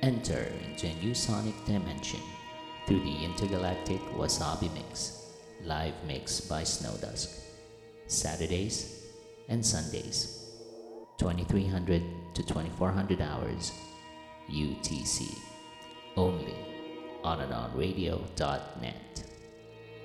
Enter into a new sonic dimension through the intergalactic Wasabi Mix, live mix by Snowdusk. Saturdays and Sundays, 2300 to 2400 hours UTC, only on and on radio.net.